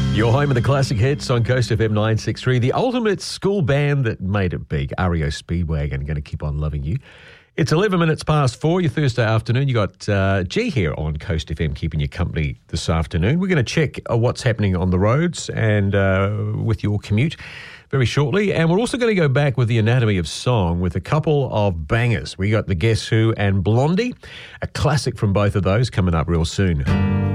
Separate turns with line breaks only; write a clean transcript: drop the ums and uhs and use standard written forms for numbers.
Your home of the classic hits on Coast FM 963, the ultimate school band that made it big, REO Speedwagon, going to keep on loving you. It's 11 minutes past 4, your Thursday afternoon. You got G here on Coast FM keeping you company this afternoon. We're going to check what's happening on the roads and with your commute very shortly. And we're also going to go back with the anatomy of song with a couple of bangers. We got the Guess Who and Blondie, a classic from both of those coming up real soon.